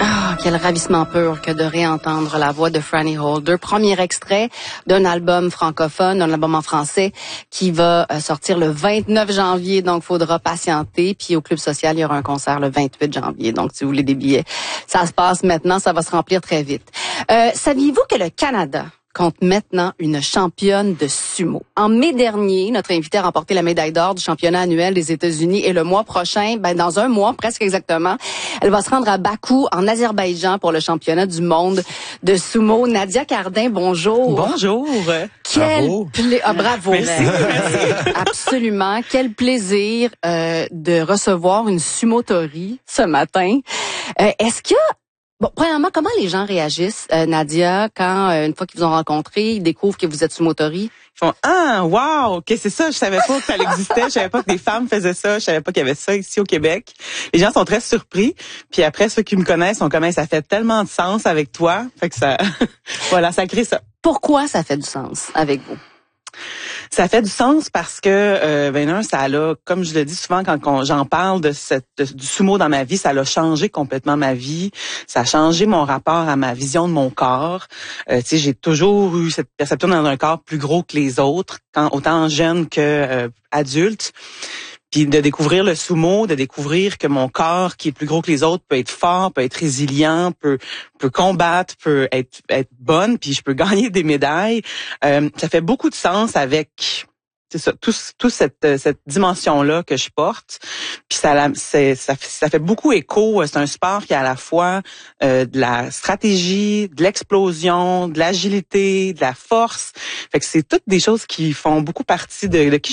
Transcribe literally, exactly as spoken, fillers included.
Ah, quel ravissement pur que de réentendre la voix de Franny Holder. Premier extrait d'un album francophone, d'un album en français qui va sortir le vingt-neuf janvier, donc faudra patienter. Puis au Club Social, il y aura un concert le vingt-huit janvier. Donc si vous voulez des billets, ça se passe maintenant, ça va se remplir très vite. Euh, saviez-vous que le Canada compte maintenant une championne de sumo? En mai dernier, notre invitée a remporté la médaille d'or du championnat annuel des États-Unis et le mois prochain, ben dans un mois presque exactement, elle va se rendre à Bakou en Azerbaïdjan pour le championnat du monde de sumo. Nadia Cardin, bonjour. Bonjour. Quel bravo. Pla... Ah, bravo. Merci, merci. Absolument. Quel plaisir euh, de recevoir une sumotori ce matin. Euh, est-ce que Bon, premièrement, comment les gens réagissent, euh, Nadia, quand, euh, une fois qu'ils vous ont rencontré, ils découvrent que vous êtes sumotori? Ils font « Ah, wow, ok, c'est ça, je savais pas que ça existait, je savais pas que des femmes faisaient ça, je savais pas qu'il y avait ça ici au Québec. » Les gens sont très surpris, puis après, ceux qui me connaissent sont comme « Ça fait tellement de sens avec toi. » Fait que ça, voilà, ça crée ça. Pourquoi ça fait du sens avec vous? Ça fait du sens parce que, euh, ben un, ça a, comme je le dis souvent quand, quand j'en parle de cette de, du sumo dans ma vie, ça a changé complètement ma vie. Ça a changé mon rapport à ma vision de mon corps. Euh, tu sais, j'ai toujours eu cette perception dans un corps plus gros que les autres, quand autant jeune que euh, adulte. Puis de découvrir le sumo, de découvrir que mon corps, qui est plus gros que les autres, peut être fort, peut être résilient, peut peut combattre, peut être être bonne, puis je peux gagner des médailles. Euh, ça fait beaucoup de sens avec c'est ça, tout, tout cette cette dimension-là que je porte. Puis ça, c'est, ça, ça fait beaucoup écho. C'est un sport qui a à la fois euh, de la stratégie, de l'explosion, de l'agilité, de la force. Fait que c'est toutes des choses qui font beaucoup partie de, de qui